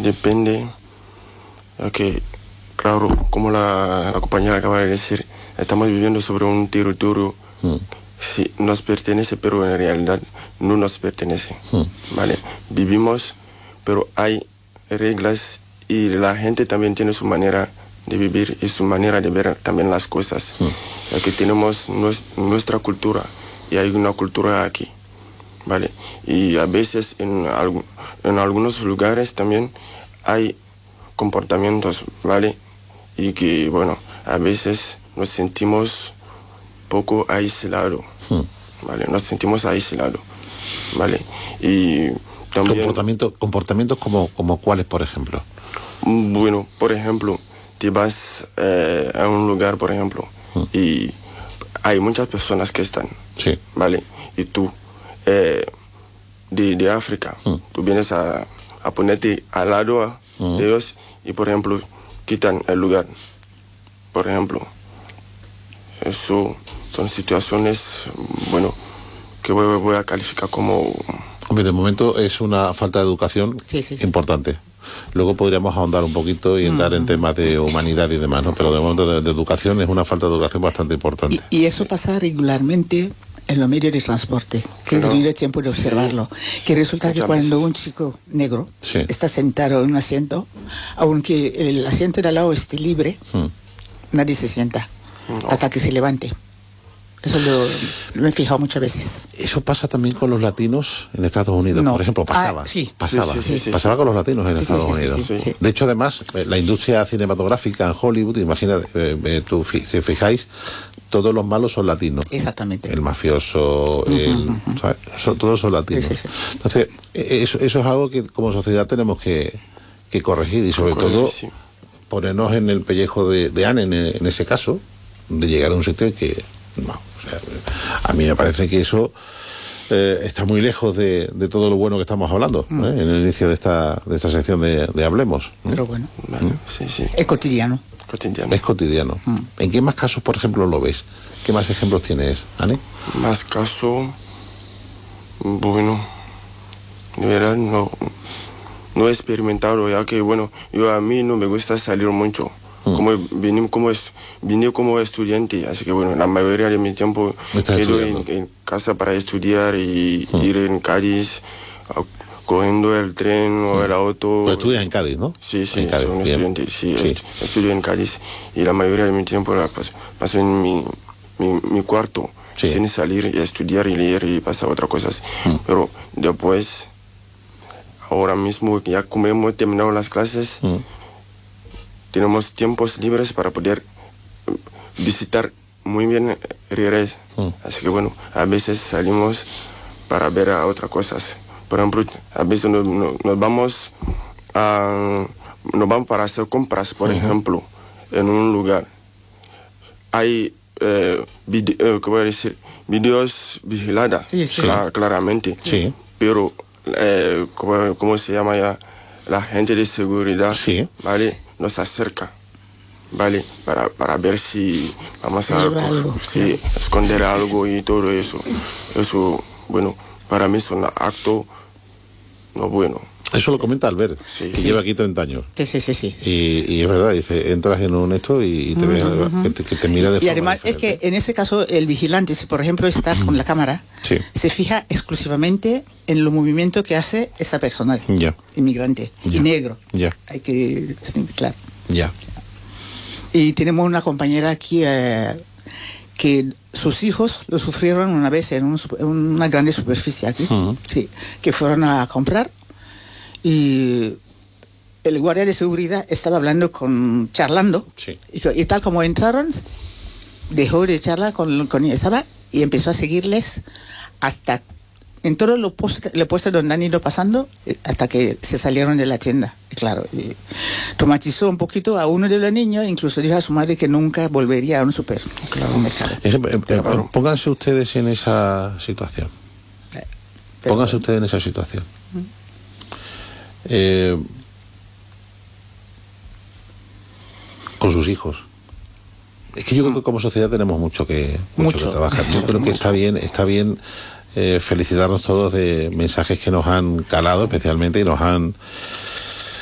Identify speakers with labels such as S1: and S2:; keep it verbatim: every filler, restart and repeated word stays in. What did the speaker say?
S1: depende, okay, claro, como la, la compañera acaba de decir, estamos viviendo sobre un territorio mm. sí, nos pertenece, pero en realidad no nos pertenece, mm. ¿vale? Vivimos, pero hay reglas y la gente también tiene su manera de vivir y su manera de ver también las cosas. Mm. Aquí tenemos nues, nuestra cultura y hay una cultura aquí, ¿vale? Y a veces en, alg en algunos lugares también hay comportamientos, ¿vale? Y que, bueno, a veces nos sentimos poco aislados, hmm. ¿vale? Nos sentimos aislados, ¿vale? Y también...
S2: Comportamiento, ¿Comportamientos como, como cuáles, por ejemplo?
S1: Bueno, por ejemplo, te vas eh, a un lugar, por ejemplo, hmm. y hay muchas personas que están,
S2: sí.
S1: ¿vale? Y tú, eh, de, de África, hmm. tú vienes a, a ponerte al lado hmm. de ellos y, por ejemplo, quitan el lugar. Por ejemplo, eso son situaciones, bueno, que voy, voy a calificar como...
S2: Hombre, de momento es una falta de educación sí, sí, sí. importante. Luego podríamos ahondar un poquito y entrar mm. en temas de humanidad y demás, ¿no? Pero de momento de, de educación es una falta de educación bastante importante.
S3: Y, y eso pasa regularmente en los medios de transporte, que he tenido tiempo de observarlo, que resulta que cuando un chico negro sí. está sentado en un asiento, aunque el asiento de al lado esté libre, mm. nadie se sienta no. hasta que se levante. Eso lo, lo he fijado muchas veces.
S2: Eso pasa también con los latinos en Estados Unidos, no. por ejemplo, pasaba. Ah, sí. Pasaba, sí, sí, sí, pasaba sí. con los latinos en sí, Estados sí, sí, Unidos. Sí, sí, sí. De hecho, además, la industria cinematográfica en Hollywood, imagínate, eh, tú, si fijáis, todos los malos son latinos.
S3: Exactamente.
S2: El mafioso, uh-huh, el, uh-huh. ¿sabes? Son, todos son latinos. Sí, sí, sí. Entonces, eso, eso es algo que como sociedad tenemos que, que corregir y sobre Corregir, todo sí. ponernos en el pellejo de, de Anne en, en ese caso, de llegar a un sitio que... No, o sea, a mí me parece que eso eh, está muy lejos de, de todo lo bueno que estamos hablando mm. ¿eh? en el inicio de esta, de esta sección de, de Hablemos. ¿eh?
S3: Pero bueno,
S1: vale, ¿Mm? sí, sí.
S3: es cotidiano.
S1: cotidiano.
S2: Es cotidiano. Mm. ¿En qué más casos, por ejemplo, lo ves? ¿Qué más ejemplos tienes, Anne?
S1: Más casos, bueno, de verdad no, no he experimentado, ya que, bueno, yo a mí no me gusta salir mucho. Como vine como, vine como estudiante, así que bueno, la mayoría de mi tiempo quedo en, en casa para estudiar y mm. ir en Cádiz, a, cogiendo el tren mm. o el auto.
S2: Pero estudias en Cádiz, ¿no?
S1: Sí, sí, soy un estudiante, sí, sí. Estu, estudio en Cádiz y la mayoría de mi tiempo la paso, paso en mi, mi, mi cuarto, sí. sin salir y estudiar y leer y pasar otras cosas. Mm. Pero después, ahora mismo, ya como hemos terminado las clases, mm. tenemos tiempos libres para poder visitar muy bien Rires. Mm. Así que bueno, a veces salimos para ver a otras cosas. Por ejemplo, a veces nos, nos vamos a, nos vamos para hacer compras, por uh-huh. ejemplo, en un lugar. Hay eh, vide eh, ¿cómo decir? videos vigilados, sí, sí. Clar, claramente.
S2: Sí.
S1: Pero, eh, ¿cómo, ¿cómo se llama ya? La gente de seguridad, sí. ¿vale? Nos acerca, ¿vale? Para, para ver si vamos sí, a algo, sí, sí. esconder algo y todo eso. Eso, bueno, para mí es un acto no bueno.
S2: Eso lo comenta Albert, sí, que sí. lleva aquí treinta años.
S3: Sí, sí, sí. sí.
S2: Y, y es verdad, dice, entras en un esto y te, uh-huh. ve, que te, que te mira de
S3: y
S2: forma
S3: además
S2: diferente.
S3: Es que en ese caso el vigilante, si por ejemplo está con la cámara,
S2: sí.
S3: se fija exclusivamente en los movimientos que hace esa persona,
S2: ya.
S3: inmigrante,
S2: ya.
S3: y negro.
S2: Ya.
S3: Hay que claro.
S2: Ya.
S3: Y tenemos una compañera aquí eh, que sus hijos lo sufrieron una vez en, un, en una grande superficie aquí, uh-huh. sí, que fueron a comprar y el guardia de seguridad estaba hablando con, charlando,
S2: sí.
S3: y, y tal como entraron, dejó de charlar con, con estaba y empezó a seguirles hasta en todos los puestos puesto donde han ido pasando hasta que se salieron de la tienda. Y claro, y traumatizó un poquito a uno de los niños, incluso dijo a su madre que nunca volvería a un supermercado.
S2: Claro. Eh, eh, pónganse ustedes en esa situación.
S3: Pero,
S2: pónganse ustedes en esa situación. Eh, con sus hijos. Es que yo creo que como sociedad tenemos mucho que, mucho mucho, que trabajar. Yo creo que mucho. está bien, está bien eh, felicitarnos todos de mensajes que nos han calado especialmente y nos han